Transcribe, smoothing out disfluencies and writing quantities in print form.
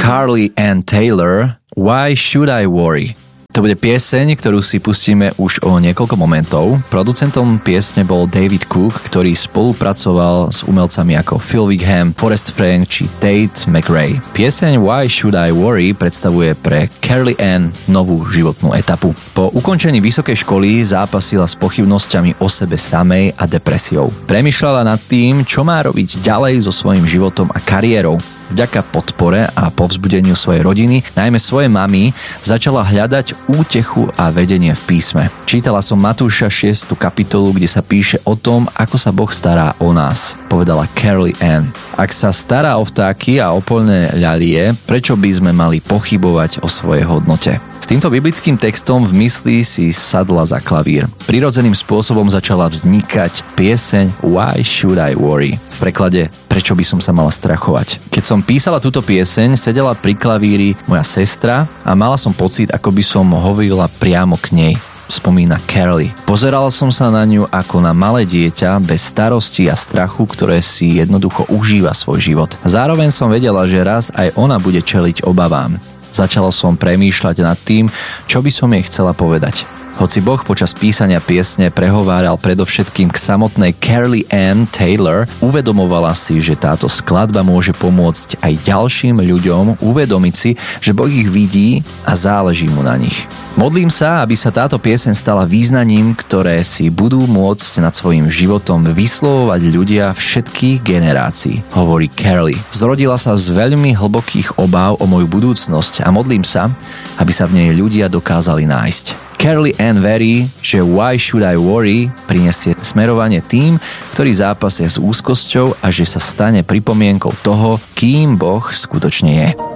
Carly Ann Taylor, Why Should I Worry? To bude pieseň, ktorú si pustíme už o niekoľko momentov. Producentom piesne bol David Cook, ktorý spolupracoval s umelcami ako Phil Wickham, Forrest Frank či Tate McRae. Pieseň Why Should I Worry predstavuje pre Carly Ann novú životnú etapu. Po ukončení vysokej školy zápasila s pochybnosťami o sebe samej a depresiou. Premýšľala nad tým, čo má robiť ďalej so svojím životom a kariérou. Vďaka podpore a povzbudeniu svojej rodiny, najmä svojej mamy, začala hľadať útechu a vedenie v písme. Čítala som Matúša 6. kapitolu, kde sa píše o tom, ako sa Boh stará o nás, povedala Carly Ann. Ak sa stará o vtáky a o poľné ľalie, prečo by sme mali pochybovať o svojej hodnote? S týmto biblickým textom v mysli si sadla za klavír. Prirodzeným spôsobom začala vznikať pieseň Why Should I Worry? V preklade Prečo by som sa mala strachovať? Keď som písala túto pieseň, sedela pri klavíri moja sestra a mala som pocit, ako by som hovorila priamo k nej, spomína Carly. Pozerala som sa na ňu ako na malé dieťa bez starosti a strachu, ktoré si jednoducho užíva svoj život. Zároveň som vedela, že raz aj ona bude čeliť obavám. Začala som premýšľať nad tým, čo by som jej chcela povedať. Hoci Boh počas písania piesne prehováral predovšetkým k samotnej Carly Ann Taylor, uvedomovala si, že táto skladba môže pomôcť aj ďalším ľuďom uvedomiť si, že Boh ich vidí a záleží mu na nich. Modlím sa, aby sa táto pieseň stala význaním, ktoré si budú môcť nad svojím životom vyslovovať ľudia všetkých generácií, hovorí Carly. Zrodila sa z veľmi hlbokých obáv o moju budúcnosť a modlím sa, aby sa v nej ľudia dokázali nájsť. Carly Ann verí, že Why Should I Worry prinesie smerovanie tým, ktorí zápasia s úzkosťou a že sa stane pripomienkou toho, kým Boh skutočne je.